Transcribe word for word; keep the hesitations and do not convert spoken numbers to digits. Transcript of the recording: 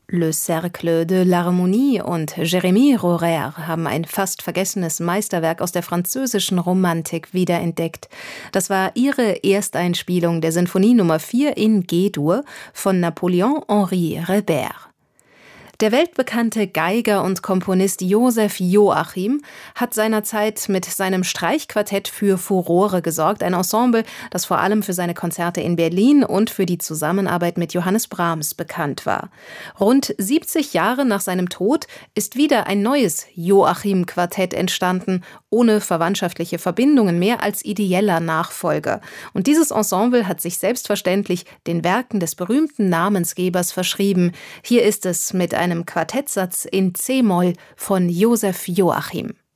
Le Cercle de l'Harmonie und Jérémie Rhorer haben ein fast vergessenes Meisterwerk aus der französischen Romantik wiederentdeckt. Das war ihre Ersteinspielung der Sinfonie Nummer vier in G-Dur von Napoléon-Henri Reber. Der weltbekannte Geiger und Komponist Joseph Joachim hat seinerzeit mit seinem Streichquartett für Furore gesorgt, ein Ensemble, das vor allem für seine Konzerte in Berlin und für die Zusammenarbeit mit Johannes Brahms bekannt war. Rund siebzig Jahre nach seinem Tod ist wieder ein neues Joachim-Quartett entstanden, ohne verwandtschaftliche Verbindungen, mehr als ideeller Nachfolger. Und dieses Ensemble hat sich selbstverständlich den Werken des berühmten Namensgebers verschrieben. Hier ist es mit einem einem Quartettsatz in C-Moll von Joseph Joachim.